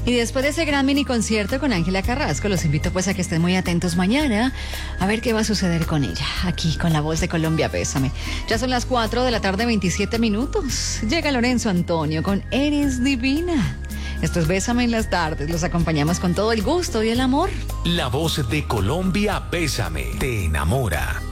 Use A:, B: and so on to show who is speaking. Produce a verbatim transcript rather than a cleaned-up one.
A: Y después de ese gran mini concierto con Ángela Carrasco, los invito pues a que estén muy atentos mañana a ver qué va a suceder con ella, aquí con La Voz de Colombia, Bésame. Ya son las cuatro de la tarde, veintisiete minutos. Llega Lorenzo Antonio con Eres Divina. Esto es Bésame en las tardes. Los acompañamos con todo el gusto y el amor.
B: La Voz de Colombia, Bésame, te enamora.